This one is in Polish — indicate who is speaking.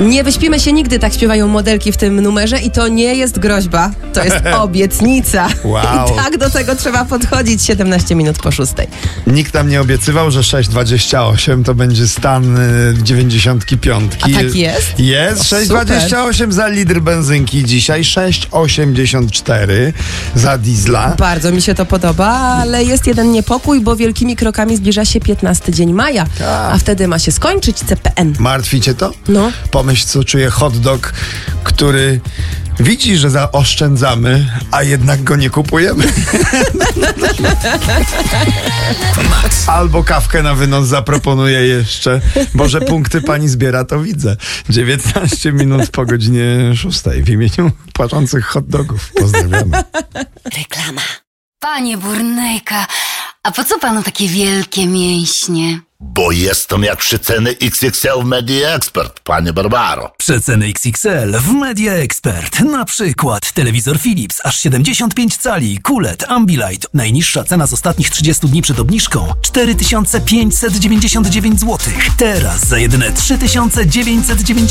Speaker 1: Nie wyśpimy się nigdy, tak śpiewają modelki w tym numerze i to nie jest groźba, to jest obietnica.
Speaker 2: Wow.
Speaker 1: I tak do tego trzeba podchodzić 17 minut po 6.
Speaker 2: Nikt nam nie obiecywał, że 6,28 to będzie stan 95.
Speaker 1: A tak jest?
Speaker 2: Jest.
Speaker 1: O,
Speaker 2: 6,28 za litr benzynki dzisiaj, 6,84 za diesla.
Speaker 1: Bardzo mi się to podoba, ale jest jeden niepokój, bo wielkimi krokami zbliża się 15 dzień maja,
Speaker 2: Tak.
Speaker 1: a wtedy ma się skończyć CPN.
Speaker 2: Martwi cię to?
Speaker 1: No.
Speaker 2: Pomyśl, co czuje hot dog, który widzi, że zaoszczędzamy, a jednak go nie kupujemy. Albo kawkę na wynos zaproponuje jeszcze. Boże, punkty pani zbiera, to widzę. 19 minut po godzinie 6 w imieniu płaczących hot dogów. Pozdrawiamy.
Speaker 3: Reklama. Panie Burnejka, a po co panu takie wielkie mięśnie?
Speaker 4: Bo jestem jak przeceny XXL w Media Expert, panie Barbaro.
Speaker 5: Przeceny XXL w Media Expert. Na przykład telewizor Philips aż 75 cali, QLED, Ambilight. Najniższa cena z ostatnich 30 dni przed obniżką 4599 zł. Teraz za jedyne 3999